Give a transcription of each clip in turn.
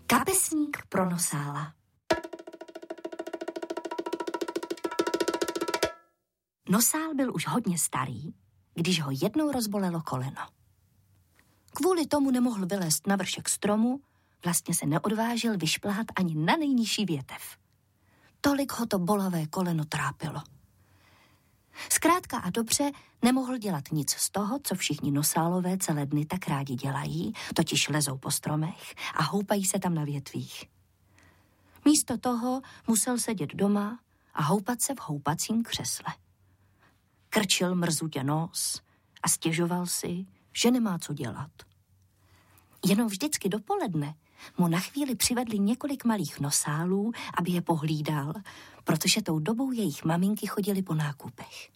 Kapesník pro nosála. Nosál byl už hodně starý, když ho jednou rozbolelo koleno. Kvůli tomu nemohl vylézt na vršek stromu, vlastně se neodvážil vyšplhat ani na nejnižší větev. Tolik ho to bolavé koleno trápilo. Zkrátka a dobře nemohl dělat nic z toho, co všichni nosálové celé dny tak rádi dělají, totiž lezou po stromech a houpají se tam na větvích. Místo toho musel sedět doma a houpat se v houpacím křesle. Krčil mrzutě nos a stěžoval si, že nemá co dělat. Jenom vždycky dopoledne mu na chvíli přivedli několik malých nosálů, aby je pohlídal, protože tou dobou jejich maminky chodily po nákupech.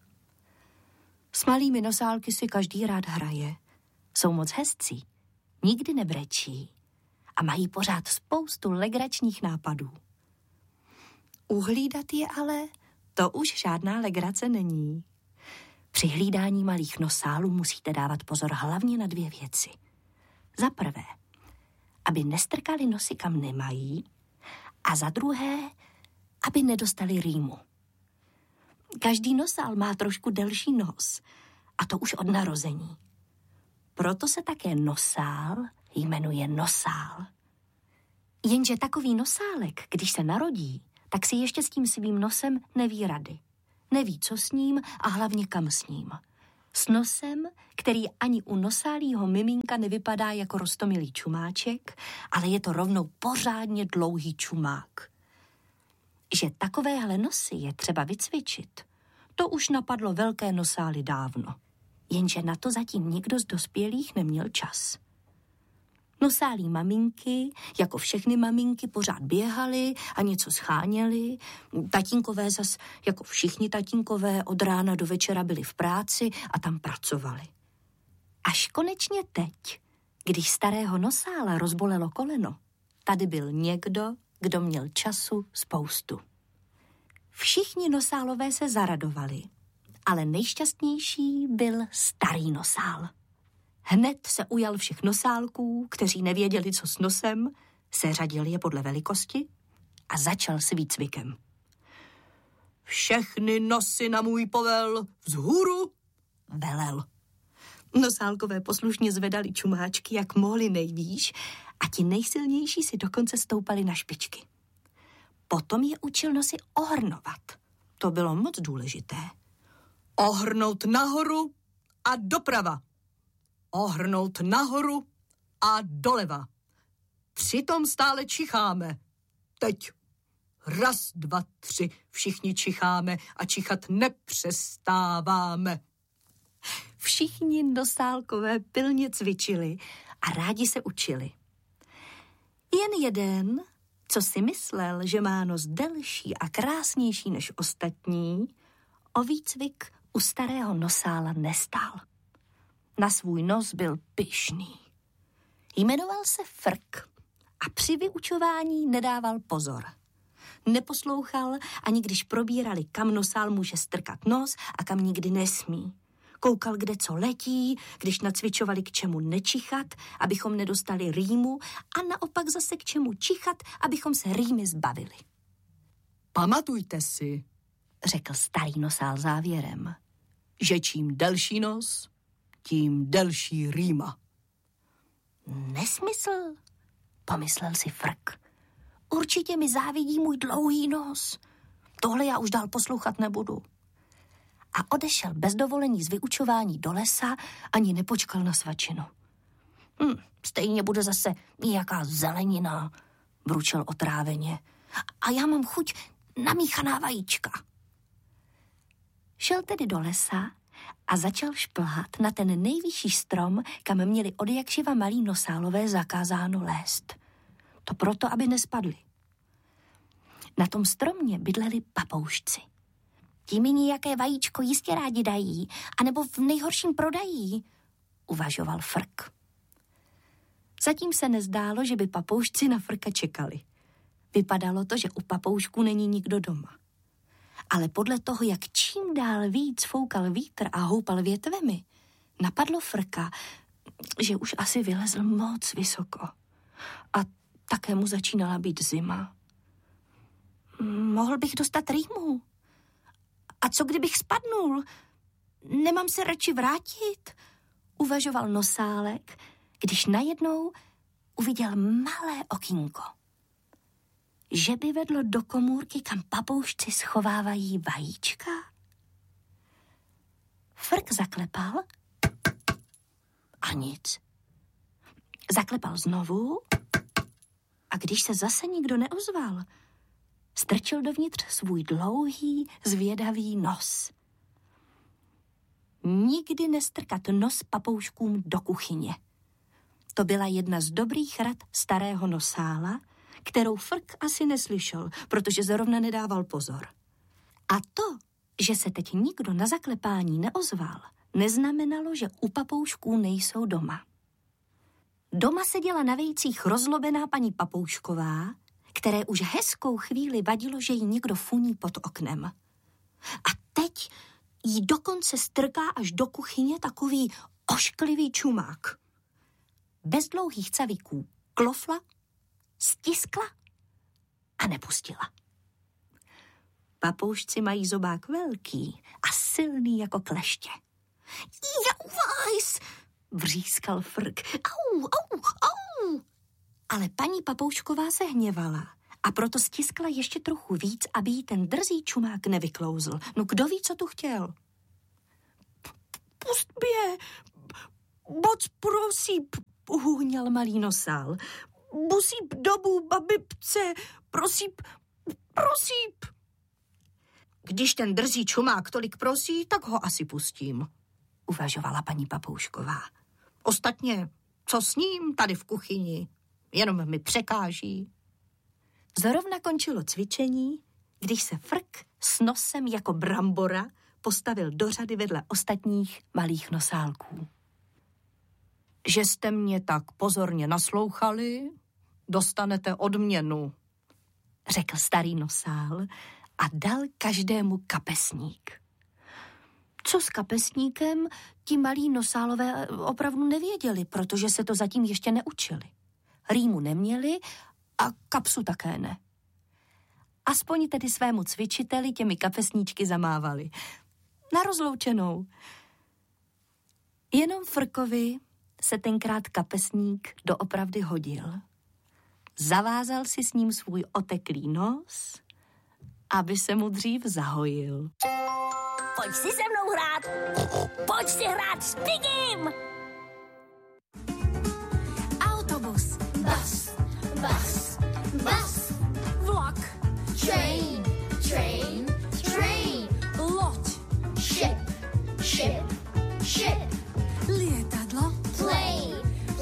S malými nosálky si každý rád hraje. Jsou moc hezcí, nikdy nebrečí a mají pořád spoustu legračních nápadů. Uhlídat je ale, to už žádná legrace není. Při hlídání malých nosálů musíte dávat pozor hlavně na 2 věci. Za prvé, aby nestrkali nosy kam nemají, a za druhé, aby nedostali rýmu. Každý nosál má trošku delší nos, a to už od narození. Proto se také nosál jmenuje nosál. Jenže takový nosálek, když se narodí, tak si ještě s tím svým nosem neví rady. Neví, co s ním a hlavně kam s ním. S nosem, který ani u nosálího miminka nevypadá jako roztomilý čumáček, ale je to rovnou pořádně dlouhý čumák. Že takovéhle nosy je třeba vycvičit, to už napadlo velké nosály dávno. Jenže na to zatím nikdo z dospělých neměl čas. Nosálí maminky, jako všechny maminky, pořád běhaly a něco scháněly. Tatínkové zas, jako všichni tatínkové, od rána do večera byli v práci a tam pracovali. Až konečně teď, když starého nosála rozbolelo koleno, tady byl někdo, kdo měl času spoustu. Všichni nosálové se zaradovali, ale nejšťastnější byl starý nosál. Hned se ujal všech nosálků, kteří nevěděli, co s nosem, seřadil je podle velikosti a začal s výcvikem. Všechny nosy na můj povel vzhůru, velel. Nosálkové poslušně zvedali čumáčky, jak mohli nejvýš, a ti nejsilnější si dokonce stoupali na špičky. Potom je učil nosy ohrnovat. To bylo moc důležité. Ohrnout nahoru a doprava. Ohrnout nahoru a doleva. Přitom stále čicháme. Teď. 1, 2, 3. Všichni čicháme a čichat nepřestáváme. Všichni nosálkové pilně cvičili a rádi se učili. Jen jeden, co si myslel, že má nos delší a krásnější než ostatní, o výcvik u starého nosála nestál. Na svůj nos byl pyšný. Jmenoval se Frk a při vyučování nedával pozor. Neposlouchal, ani když probírali, kam nosál může strkat nos a kam nikdy nesmí. Koukal, kde co letí, když nacvičovali, k čemu nečichat, abychom nedostali rýmu, a naopak zase k čemu čichat, abychom se rýmy zbavili. Pamatujte si, řekl starý nosál závěrem, že čím delší nos, tím delší rýma. Nesmysl, pomyslel si Frk. Určitě mi závidí můj dlouhý nos. Tohle já už dál poslouchat nebudu. A odešel bez dovolení z vyučování do lesa, ani nepočkal na svačinu. Stejně bude zase nějaká zelenina, vručel otráveně. A já mám chuť na míchaná vajíčka. Šel tedy do lesa a začal šplhat na ten nejvyšší strom, kam měli odjakživa malí nosálové zakázáno lézt. To proto, aby nespadli. Na tom stromě bydleli papoušci. Ti mi nějaké vajíčko jistě rádi dají, anebo v nejhorším prodají, uvažoval Frk. Zatím se nezdálo, že by papoušci na Frka čekali. Vypadalo to, že u papoušků není nikdo doma. Ale podle toho, jak čím dál víc foukal vítr a houpal větvemi, napadlo Frka, že už asi vylezl moc vysoko. A Také mu začínala být zima. Mohl bych dostat rýmu. A co kdybych spadnul? Nemám se radši vrátit? Uvažoval Nosálek, když najednou uviděl malé okýnko. Že by vedlo do komůrky, kam papoušci schovávají vajíčka? Frk zaklepal a nic. Zaklepal znovu a když se zase nikdo neozval, strčil dovnitř svůj dlouhý, zvědavý nos. Nikdy nestrkat nos papouškům do kuchyně. To byla jedna z dobrých rad starého Nosála, kterou Frk asi neslyšel, protože zrovna nedával pozor. A to, že se teď nikdo na zaklepání neozval, neznamenalo, že u papoušků nejsou doma. Doma seděla na vejcích rozlobená paní Papoušková, které už hezkou chvíli vadilo, že jí někdo funí pod oknem. A teď jí dokonce strká až do kuchyně takový ošklivý čumák. Bez dlouhých cavíků klofla, stiskla a nepustila. Papoušci mají zobák velký a silný jako kleště. Jauvajs, vřískal Frk. Au, au, au. Ale paní Papoušková se hněvala a proto stiskla ještě trochu víc, aby jí ten drzý čumák nevyklouzl. No kdo ví, co tu chtěl? Pust mě, moc prosím, uhňal malý Nosál. Musím domů, babibce, prosím. Když ten drzý čumák tolik prosí, tak ho asi pustím, uvažovala paní Papoušková. Ostatně, co s ním tady v kuchyni? Jenom mi překáží. Zrovna končilo cvičení, když se Frk s nosem jako brambora postavil do řady vedle ostatních malých nosálků. Že jste mě tak pozorně naslouchali, dostanete odměnu, řekl starý Nosál a dal každému kapesník. Co s kapesníkem, ti malí Nosálové opravdu nevěděli, protože se to zatím ještě neučili. Rýmu neměli a kapsu také ne. Aspoň tedy svému cvičiteli těmi kapesníčky zamávali. Na rozloučenou. Jenom Frkovi se tenkrát kapesník doopravdy hodil. Zavázal si s ním svůj oteklý nos, aby se mu dřív zahojil. Pojď si se mnou hrát! Pojď si hrát s Pigim! Autobus, bus, bus, bus, vlak, train, train, train, loď, ship, ship, ship, lieta.